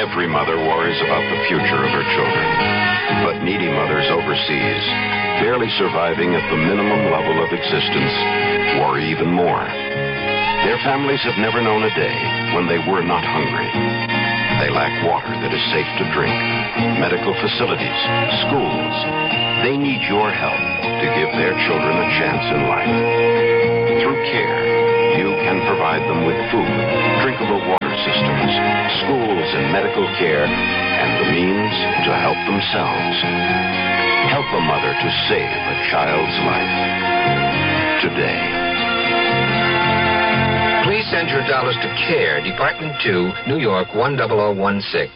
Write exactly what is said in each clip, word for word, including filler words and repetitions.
Every mother worries about the future of her children. But needy mothers overseas, barely surviving at the minimum level of existence, worry even more. Their families have never known a day when they were not hungry. They lack water that is safe to drink, medical facilities, schools. They need your help to give their children a chance in life. Through CARE, you can provide them with food, drinkable water systems, schools and medical care, and the means to help themselves. Help a mother to save a child's life today. Please send your dollars to CARE, Department two, New York one zero zero one six.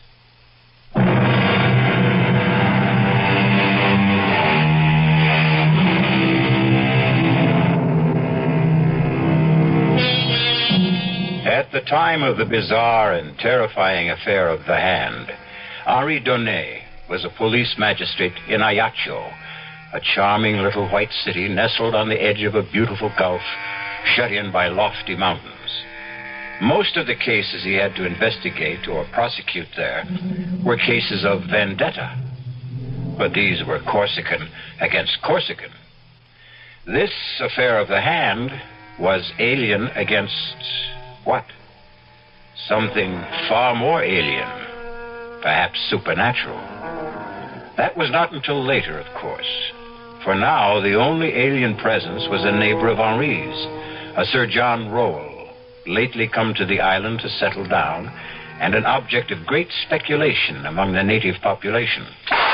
At the time of the bizarre and terrifying affair of the hand, Henri Donnet was a police magistrate in Ajaccio, a charming little white city nestled on the edge of a beautiful gulf, shut in by lofty mountains. Most of the cases he had to investigate or prosecute there were cases of vendetta, but these were Corsican against Corsican. This affair of the hand was alien against what? Something far more alien, perhaps supernatural. That was not until later, of course. For now, the only alien presence was a neighbor of Henri's, a Sir John Rowell, lately come to the island to settle down, and an object of great speculation among the native population.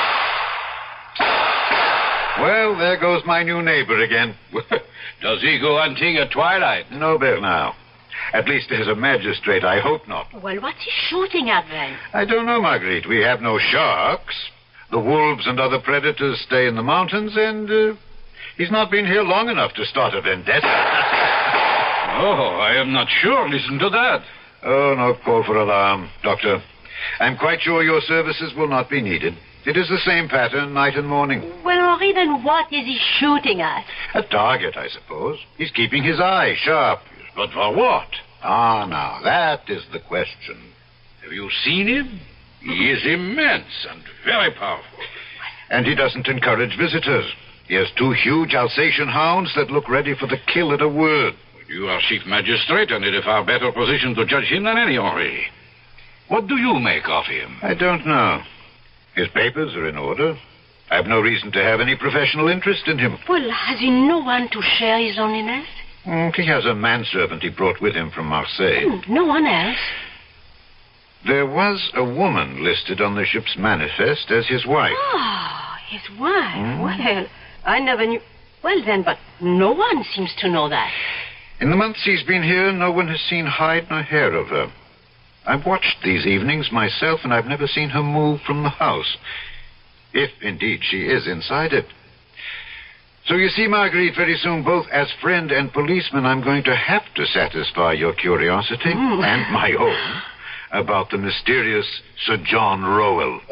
Well, there goes my new neighbor again. Does he go hunting at twilight? No, Bernard. At least as a magistrate, I hope not. Well, what's he shooting at then? I don't know, Marguerite. We have no sharks. The wolves and other predators stay in the mountains, and uh, he's not been here long enough to start a vendetta. Oh, I am not sure. Listen to that. Oh, no call for alarm, Doctor. I'm quite sure your services will not be needed. It is the same pattern, night and morning. Well, Henri, then what is he shooting at? A target, I suppose. He's keeping his eye sharp. But for what? Ah, now, that is the question. Have you seen him? He is immense and very powerful. And he doesn't encourage visitors. He has two huge Alsatian hounds that look ready for the kill at a word. You are chief magistrate and in a far better position to judge him than any, Henri. What do you make of him? I don't know. His papers are in order. I have no reason to have any professional interest in him. Well, has he no one to share his loneliness? Mm, he has a manservant he brought with him from Marseille. Mm, no one else. There was a woman listed on the ship's manifest as his wife. Oh, his wife. Mm. Well, I never knew. Well, then, but no one seems to know that. In the months he's been here, no one has seen hide nor hair of her. I've watched these evenings myself, and I've never seen her move from the house. If, indeed, she is inside it. So you see, Marguerite, very soon, both as friend and policeman, I'm going to have to satisfy your curiosity, mm. and my own, about the mysterious Sir John Rowell.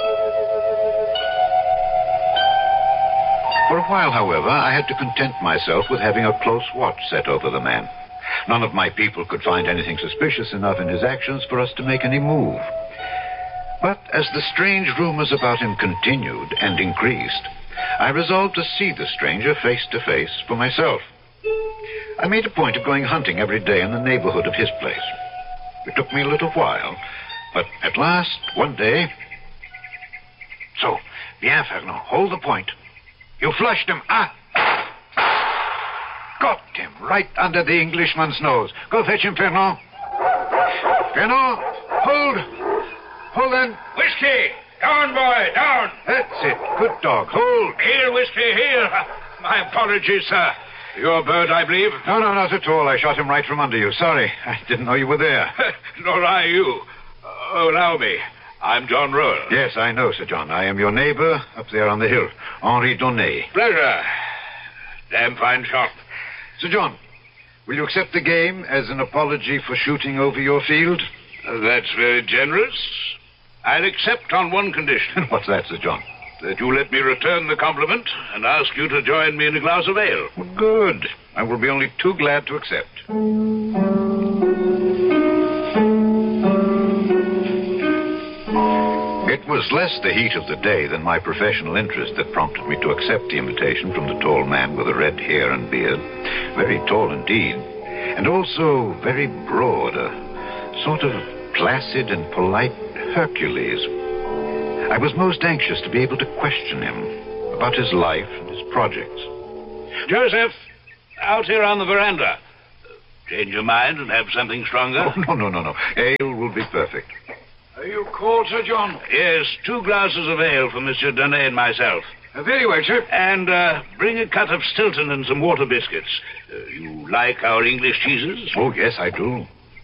For a while, however, I had to content myself with having a close watch set over the man. None of my people could find anything suspicious enough in his actions for us to make any move. But as the strange rumors about him continued and increased, I resolved to see the stranger face to face for myself. I made a point of going hunting every day in the neighborhood of his place. It took me a little while, but at last, one day... So, bien, Fernand, hold the point. You flushed him, ah! Got him right under the Englishman's nose. Go fetch him, Fernand. Fernand, hold. Hold then. Whiskey! Down, boy, down! That's it. Good dog. Hold. Here, Whiskey, here. My apologies, sir. Your bird, I believe? No, no, not at all. I shot him right from under you. Sorry. I didn't know you were there. Nor I you. Oh, allow me. I'm John Rowell. Yes, I know, Sir John. I am your neighbor up there on the hill, Henri Donnet. Pleasure. Damn fine shot. Sir John, will you accept the game as an apology for shooting over your field? Uh, that's very generous. I'll accept on one condition. What's that, Sir John? That you let me return the compliment and ask you to join me in a glass of ale. Well, good. I will be only too glad to accept. was less the heat of the day than my professional interest that prompted me to accept the invitation from the tall man with the red hair and beard. Very tall indeed, and also very broad, a sort of placid and polite Hercules. I was most anxious to be able to question him about his life and his projects. Joseph, out here on the veranda. Change your mind and have something stronger? Oh, no, no, no, no. Ale will be perfect. Are you cold, Sir John? Yes, two glasses of ale for Monsieur Donnet and myself. Uh, very well, sir. And uh, bring a cut of Stilton and some water biscuits. Uh, you like our English cheeses? Oh, yes, I do.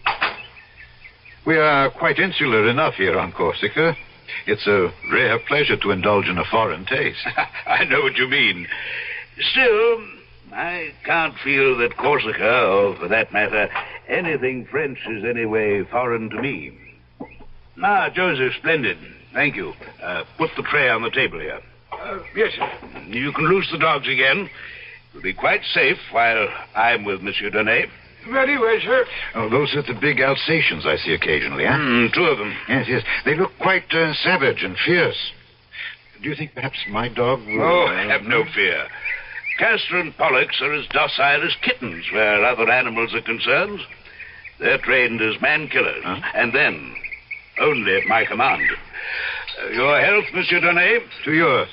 We are quite insular enough here on Corsica. It's a rare pleasure to indulge in a foreign taste. I know what you mean. Still, I can't feel that Corsica, or for that matter, anything French is any way foreign to me. Ah, Joseph, splendid. Thank you. Uh, put the tray on the table here. Uh, yes, sir. You can loose the dogs again. It'll be quite safe while I'm with Monsieur Donnet. Very well, sir. Oh, those are the big Alsatians I see occasionally, huh? Mm, two of them. Yes, yes. They look quite uh, savage and fierce. Do you think perhaps my dog will... Oh, have no fear. Castor and Pollux are as docile as kittens where other animals are concerned. They're trained as man-killers. Huh? And then, only at my command. Uh, your health, Monsieur Donnet? To yours.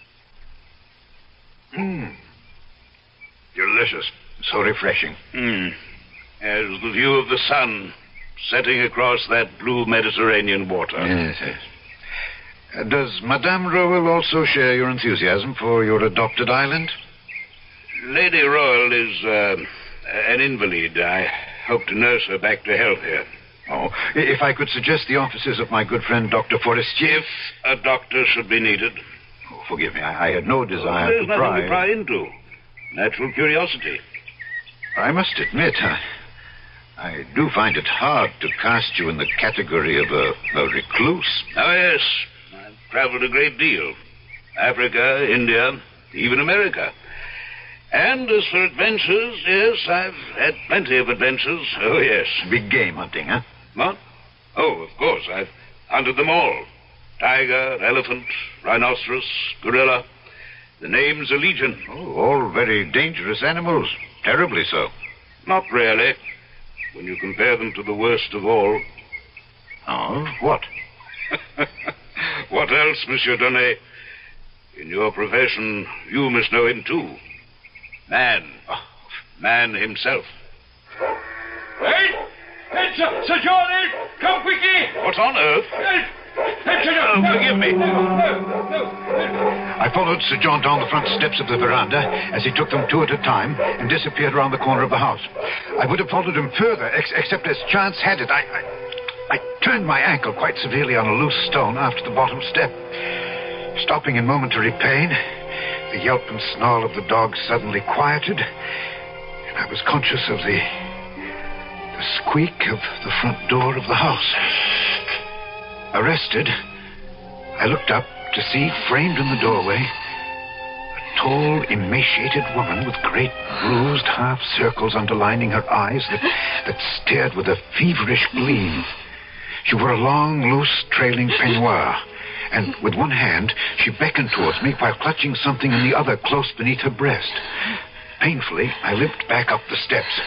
Mmm. Delicious. So refreshing. Hmm. As the view of the sun setting across that blue Mediterranean water. Yes, yes. Uh, does Madame Rowell also share your enthusiasm for your adopted island? Lady Rowell is uh, an invalid. I hope to nurse her back to health here. Oh, if I could suggest the offices of my good friend Doctor Forestier. If a doctor should be needed. Oh, forgive me, I, I had no desire There's to pry. nothing to pry into. Natural curiosity. I must admit, I, I do find it hard to cast you in the category of a, a recluse. Oh, yes. I've traveled a great deal. Africa, India, even America. And as for adventures, yes, I've had plenty of adventures. Oh, yes. Big game hunting, huh? What? Oh, of course. I've hunted them all. Tiger, elephant, rhinoceros, gorilla. The name's a legion. Oh, all very dangerous animals. Terribly so. Not really. When you compare them to the worst of all. Oh, what? What else, Monsieur Donnet? In your profession, you must know him too. Man. Oh, man himself. Hey! Hey, Sir, Sir John, hey! Come quickly! What on earth? Hey! Hey, Sir John! Oh, forgive me. No, no, no. I followed Sir John down the front steps of the veranda as he took them two at a time and disappeared around the corner of the house. I would have followed him further, ex- except as chance had it, I, I, I turned my ankle quite severely on a loose stone after the bottom step. Stopping in momentary pain, the yelp and snarl of the dog suddenly quieted, and I was conscious of the, the squeak of the front door of the house. Arrested, I looked up to see, framed in the doorway, a tall, emaciated woman with great bruised half circles underlining her eyes that, that stared with a feverish gleam. She wore a long, loose, trailing peignoir, and with one hand she beckoned towards me while clutching something in the other close beneath her breast. Painfully, I limped back up the steps.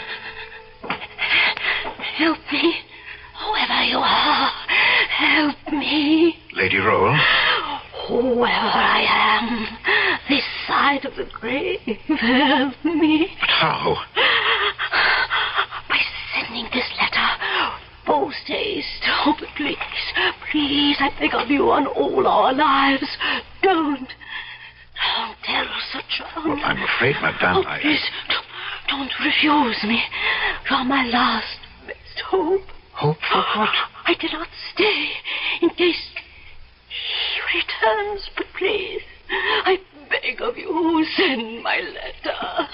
Help me, whoever you are. Help me. Lady Rowell? Whoever I am, this side of the grave, help me. But how? By sending this letter. Post haste. Oh, but please, please, I beg of you on all our lives. Don't. Don't tell Sir John. Well, I'm afraid, Madame, oh, I... please, don't, don't refuse me. You're my last best hope. Hope for what? I did not stay in case he returns, but please, I beg of you, send my letter.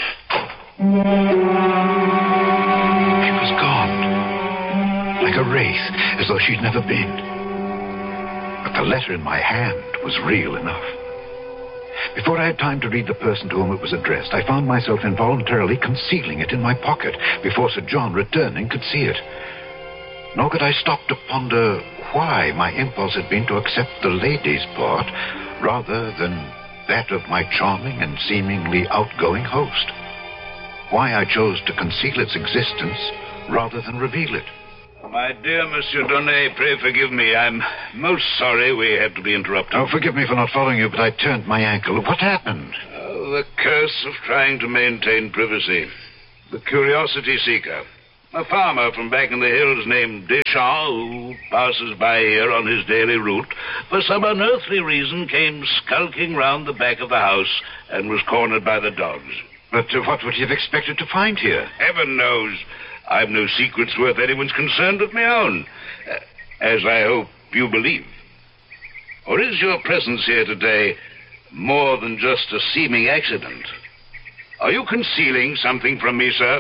She was gone, like a wraith, as though she'd never been. But the letter in my hand was real enough. Before I had time to read the person to whom it was addressed, I found myself involuntarily concealing it in my pocket before Sir John, returning, could see it. Nor could I stop to ponder why my impulse had been to accept the lady's part rather than that of my charming and seemingly outgoing host. Why I chose to conceal its existence rather than reveal it. My dear Monsieur Donnet, pray forgive me. I'm most sorry we had to be interrupted. Oh, forgive me for not following you, but I turned my ankle. What happened? Oh, the curse of trying to maintain privacy. The curiosity seeker. A farmer from back in the hills named Deschamps, who passes by here on his daily route, for some unearthly reason came skulking round the back of the house and was cornered by the dogs. But uh, what would he have expected to find here? Heaven knows. I've no secrets worth anyone's concern but my own, uh, as I hope you believe. Or is your presence here today more than just a seeming accident? Are you concealing something from me, sir?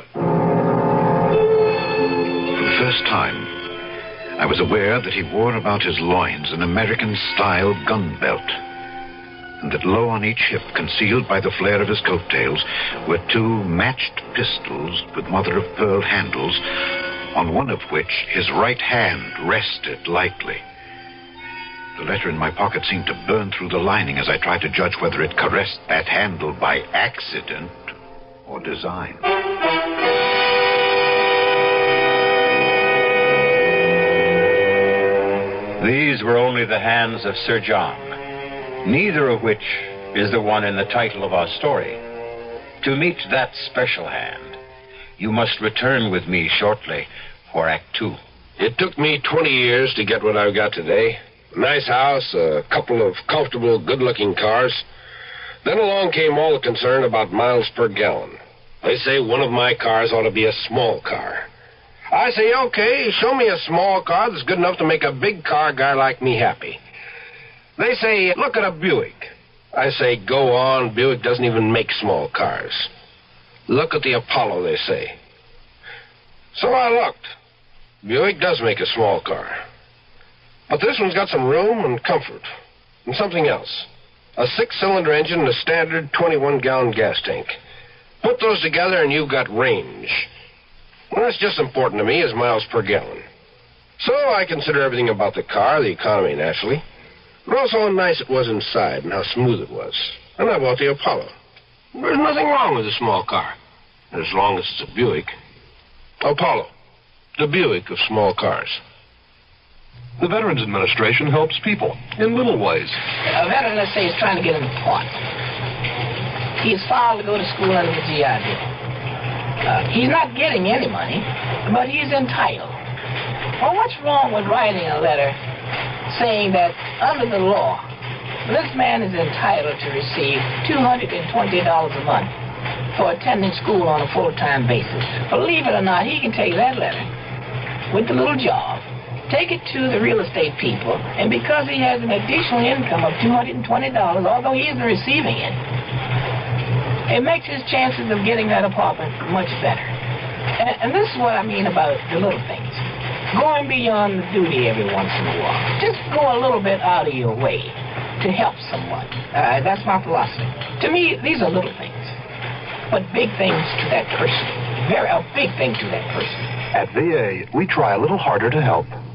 For the first time, I was aware that he wore about his loins an American-style gun belt, and that low on each hip, concealed by the flare of his coattails, were two matched pistols with mother-of-pearl handles, on one of which his right hand rested lightly. The letter in my pocket seemed to burn through the lining as I tried to judge whether it caressed that handle by accident or design. These were only the hands of Sir John, neither of which is the one in the title of our story. To meet that special hand, you must return with me shortly for Act Two. It took me twenty years to get what I've got today. A nice house, a couple of comfortable, good-looking cars. Then along came all the concern about miles per gallon. They say one of my cars ought to be a small car. I say, okay, show me a small car that's good enough to make a big car guy like me happy. They say, look at a Buick. I say, go on, Buick doesn't even make small cars. Look at the Apollo, they say. So I looked. Buick does make a small car. But this one's got some room and comfort. And something else. A six-cylinder engine and a standard twenty-one gallon gas tank. Put those together and you've got range. Well, that's just important to me as miles per gallon. So I consider everything about the car, the economy naturally, but also how nice it was inside and how smooth it was. And I bought the Apollo. There's nothing wrong with a small car, as long as it's a Buick. Apollo, the Buick of small cars. The Veterans Administration helps people in little ways. A veteran, let's say, is trying to get into port. He's filed to go to school under the G I Bill. Uh, he's not getting any money, but he's entitled. Well, what's wrong with writing a letter saying that under the law, this man is entitled to receive two hundred twenty dollars a month for attending school on a full-time basis? Believe it or not, he can take that letter with the little job, take it to the real estate people, and because he has an additional income of two hundred twenty dollars, although he isn't receiving it, it makes his chances of getting that apartment much better. And, and this is what I mean about the little things. Going beyond the duty every once in a while. Just go a little bit out of your way to help someone. Uh, that's my philosophy. To me, these are little things, but big things to that person. Very, a big thing to that person. At V A, we try a little harder to help.